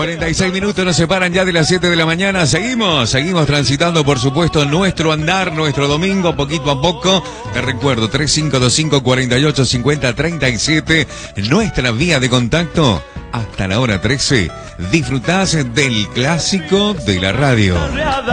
46 minutos nos separan ya de las 7 de la mañana. Seguimos transitando, por supuesto, nuestro andar, nuestro domingo, poquito a poco. Te recuerdo, 3525-4850-37, nuestra vía de contacto. Hasta la hora 13, disfrutás del clásico de la radio.